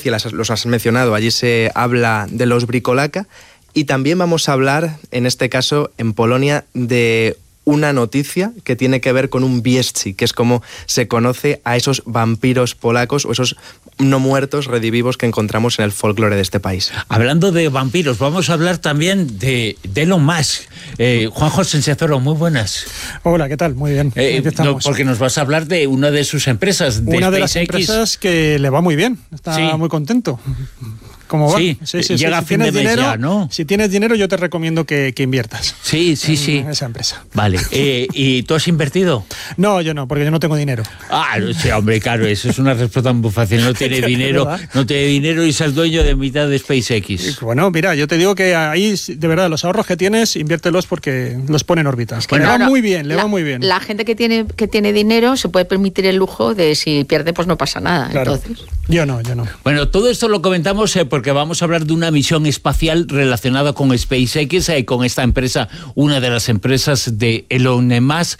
Suecia, los has mencionado, allí se habla de los bricolaca. Y también vamos a hablar, en este caso, en Polonia, de una noticia que tiene que ver con un wieszczy, que es como se conoce a esos vampiros polacos o esos no muertos redivivos que encontramos en el folclore de este país. Hablando de vampiros, vamos a hablar también de Elon Musk. Juanjo Sensezoro, muy buenas. Hola, ¿qué tal? Muy bien. No, porque nos vas a hablar de una de sus empresas, de una SpaceX. De las empresas que le va muy bien, está muy contento. ¿Cómo va? Sí, llega a fin de mes ya, ¿no? Si tienes dinero, yo te recomiendo que inviertas. Sí. En esa empresa. Vale. ¿Y tú has invertido? No, yo no, porque yo no tengo dinero. Sí, hombre, claro, eso es una respuesta muy fácil. No tiene dinero y es el dueño de mitad de SpaceX. Bueno, mira, yo te digo que ahí, de verdad, los ahorros que tienes, inviértelos porque los pone en órbitas. Bueno, le va muy bien. La gente que tiene dinero se puede permitir el lujo de si pierde, pues no pasa nada. Claro. Entonces. Yo no. Bueno, todo esto lo comentamos porque vamos a hablar de una misión espacial relacionada con SpaceX, con esta empresa, una de las empresas de Elon Musk.